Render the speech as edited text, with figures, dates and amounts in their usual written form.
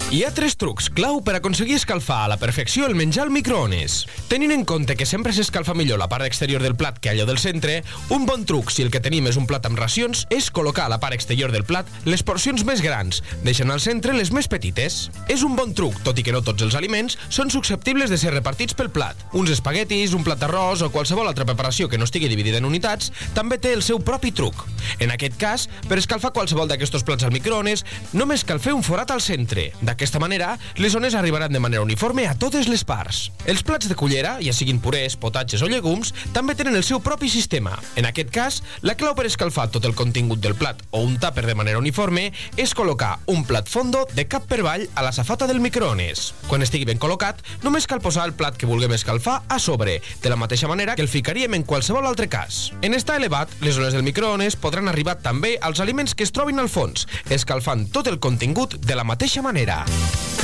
Hi ha 3 trucs clau per aconseguir escalfar a la perfecció el menjar al microones. Tenint en compte que sempre s'escalfa millor la part exterior del plat que allò del centre, un bon truc, si el que tenim és un plat amb racions, és col·locar a la part exterior del plat les porcions més grans, deixant al centre les més petites. És un bon truc, tot i que no tots els aliments són susceptibles de ser repartits pel plat. Uns espaguetis, un plat d'arròs o qualsevol altra preparació que no estigui dividida en unitats també té el seu propi truc. En aquest cas, per escalfar qualsevol d'aquests plats al microones, només cal fer un forat al centre. D'aquesta manera, les ones arribaran de manera uniforme a totes les parts. Els plats de cullera, ja siguin purés, potatges o llegums, també tenen el seu propi sistema. En aquest cas, la clau per escalfar tot el contingut del plat o un tàper de manera uniforme és col·locar un plat fondo de cap per avall a la safata del microones. Quan estigui ben col·locat, només cal posar el plat que vulguem escalfar a sobre, de la mateixa manera que el ficaríem en qualsevol altre cas. En estar elevat, les ones del microones podran arribar també als aliments que es trobin al fons, escalfant tot el contingut de la mateixa manera.